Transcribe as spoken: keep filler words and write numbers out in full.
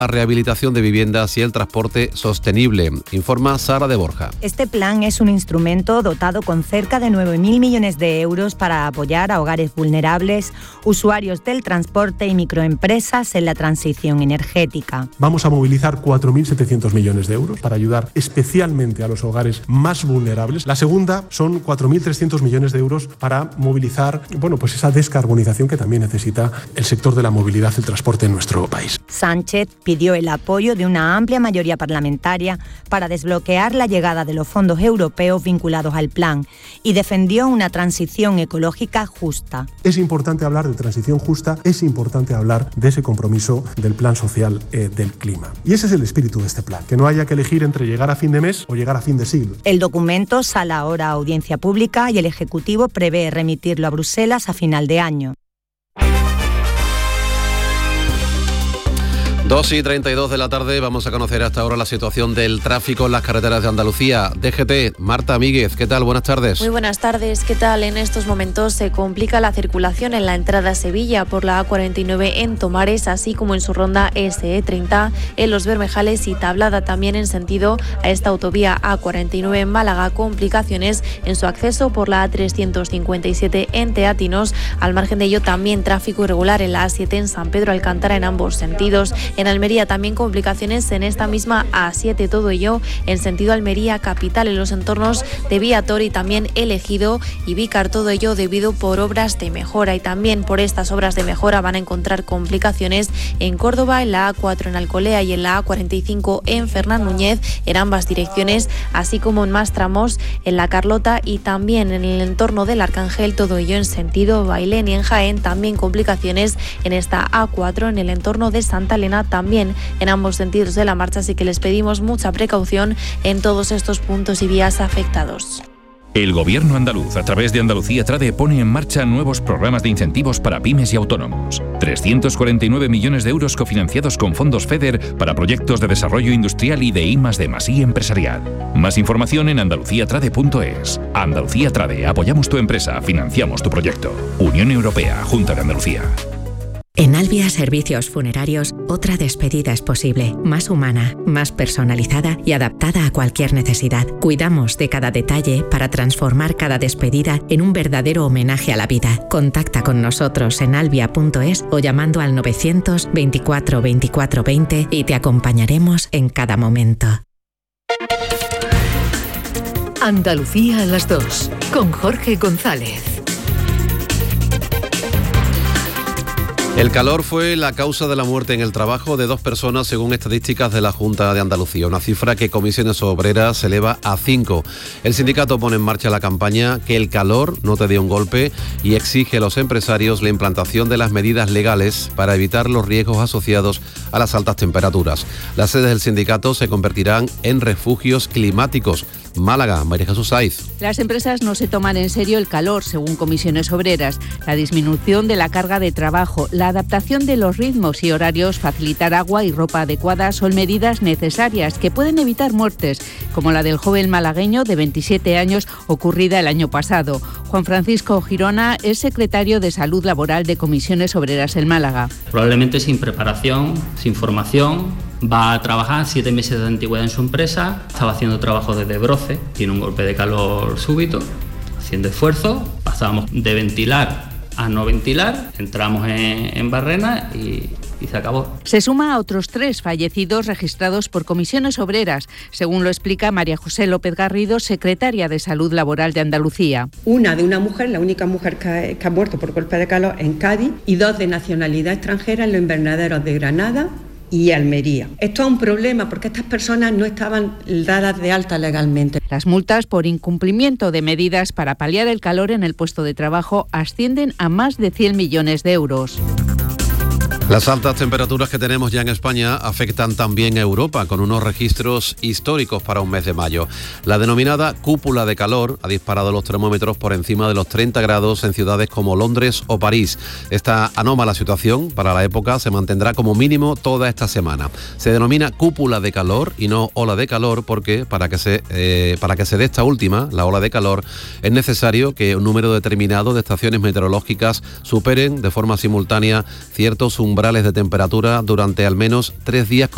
la rehabilitación de viviendas y el transporte sostenible, informa Sara de Borja. Este plan es un instrumento dotado con cerca de nueve mil millones de euros para apoyar a hogares vulnerables, usuarios del transporte y microempresas en la transición energética. Vamos a movilizar cuatro mil setecientos millones de euros para ayudar especialmente a los hogares más vulnerables. La segunda son cuatro mil trescientos millones de euros para movilizar, bueno, pues esa descarbonización que también necesita el sector de la movilidad y el transporte en nuestro país. Sánchez pidió el apoyo de una amplia mayoría parlamentaria para desbloquear la llegada de los fondos europeos vinculados al plan y defendió una transición ecológica justa. Es importante hablar de transición justa, es importante hablar de ese compromiso del plan social eh, del clima. Y ese es el espíritu de este plan, que no haya que elegir entre llegar a fin de mes o llegar a fin de siglo. El documento sale ahora a audiencia pública y el Ejecutivo prevé remitirlo a Bruselas a final de año. dos y treinta y dos de la tarde, vamos a conocer hasta ahora la situación del tráfico en las carreteras de Andalucía. D G T, Marta Míguez, ¿qué tal? Buenas tardes. Muy buenas tardes, ¿qué tal? En estos momentos se complica la circulación en la entrada a Sevilla por la A cuarenta y nueve en Tomares, así como en su ronda S E treinta en Los Bermejales y Tablada, también en sentido a esta autovía A cuarenta y nueve en Málaga, complicaciones en su acceso por la A trescientos cincuenta y siete en Teatinos. Al margen de ello, también tráfico irregular en la A siete en San Pedro Alcántara en ambos sentidos. En Almería también complicaciones en esta misma A siete, todo ello en sentido Almería capital en los entornos de Viator y también El Ejido y Vícar, todo ello debido por obras de mejora, y también por estas obras de mejora van a encontrar complicaciones en Córdoba, en la A cuatro en Alcolea y en la A cuarenta y cinco en Fernán Núñez en ambas direcciones, así como en más tramos en la Carlota y también en el entorno del Arcángel, todo ello en sentido Bailén, y en Jaén también complicaciones en esta A cuatro en el entorno de Santa Elena, también en ambos sentidos de la marcha, así que les pedimos mucha precaución en todos estos puntos y vías afectados. El Gobierno andaluz, a través de Andalucía Trade, pone en marcha nuevos programas de incentivos para pymes y autónomos. trescientos cuarenta y nueve millones de euros cofinanciados con fondos FEDER para proyectos de desarrollo industrial y de I más D más I empresarial. Más información en andalucía trade punto es. Andalucía Trade, apoyamos tu empresa, financiamos tu proyecto. Unión Europea, Junta de Andalucía. En Albia Servicios Funerarios, otra despedida es posible, más humana, más personalizada y adaptada a cualquier necesidad. Cuidamos de cada detalle para transformar cada despedida en un verdadero homenaje a la vida. Contacta con nosotros en albia punto es o llamando al novecientos veinticuatro veinticuatro veinte y te acompañaremos en cada momento. Andalucía a las dos, con Jorge González. El calor fue la causa de la muerte en el trabajo de dos personas, según estadísticas de la Junta de Andalucía, una cifra que Comisiones Obreras se eleva a cinco. El sindicato pone en marcha la campaña Que el calor no te dé un golpe y exige a los empresarios la implantación de las medidas legales para evitar los riesgos asociados a las altas temperaturas. Las sedes del sindicato se convertirán en refugios climáticos. Málaga, María Jesús Saiz. Las empresas no se toman en serio el calor, según Comisiones Obreras. La disminución de la carga de trabajo, la adaptación de los ritmos y horarios, facilitar agua y ropa adecuada son medidas necesarias que pueden evitar muertes, como la del joven malagueño de veintisiete años ocurrida el año pasado. Juan Francisco Girona es secretario de Salud Laboral de Comisiones Obreras en Málaga. Probablemente sin preparación, sin formación. Va a trabajar siete meses de antigüedad en su empresa, estaba haciendo trabajo desde broce, tiene un golpe de calor súbito, haciendo esfuerzo, pasábamos de ventilar a no ventilar, entramos en, en barrena y, y se acabó. Se suma a otros tres fallecidos registrados por Comisiones Obreras, según lo explica María José López Garrido, secretaria de Salud Laboral de Andalucía. Una de una mujer, la única mujer que ha, que ha muerto por golpe de calor en Cádiz, y dos de nacionalidad extranjera en los invernaderos de Granada y Almería. Esto es un problema porque estas personas no estaban dadas de alta legalmente. Las multas por incumplimiento de medidas para paliar el calor en el puesto de trabajo ascienden a más de cien millones de euros. Las altas temperaturas que tenemos ya en España afectan también a Europa, con unos registros históricos para un mes de mayo. La denominada cúpula de calor ha disparado los termómetros por encima de los treinta grados en ciudades como Londres o París. Esta anómala situación para la época se mantendrá como mínimo toda esta semana. Se denomina cúpula de calor y no ola de calor porque para que se, eh, para que se dé esta última, la ola de calor, es necesario que un número determinado de estaciones meteorológicas superen de forma simultánea ciertos umbrales de temperatura durante al menos tres días